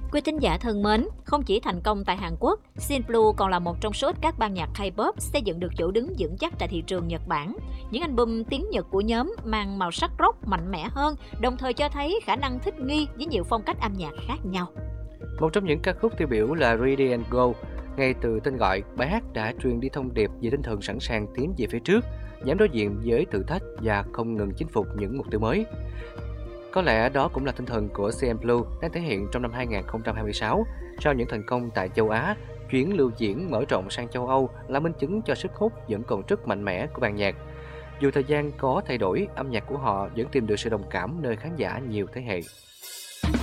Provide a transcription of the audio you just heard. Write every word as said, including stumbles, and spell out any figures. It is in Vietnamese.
Quý thính giả thân mến, không chỉ thành công tại Hàn Quốc, Shin Blue còn là một trong số ít các ban nhạc K-pop xây dựng được chỗ đứng vững chắc tại thị trường Nhật Bản. Những album tiếng Nhật của nhóm mang màu sắc rock mạnh mẽ hơn, đồng thời cho thấy khả năng thích nghi với nhiều phong cách âm nhạc khác nhau. Một trong những ca khúc tiêu biểu là Ready and Go. Ngay từ tên gọi, bài hát đã truyền đi thông điệp về tinh thần sẵn sàng tiến về phía trước, dám đối diện với thử thách và không ngừng chinh phục những mục tiêu mới. Có lẽ đó cũng là tinh thần của xê en Blue đang thể hiện trong năm hai nghìn không trăm hai mươi sáu. Sau những thành công tại châu Á, chuyến lưu diễn mở rộng sang châu Âu là minh chứng cho sức hút vẫn còn rất mạnh mẽ của ban nhạc. Dù thời gian có thay đổi, âm nhạc của họ vẫn tìm được sự đồng cảm nơi khán giả nhiều thế hệ.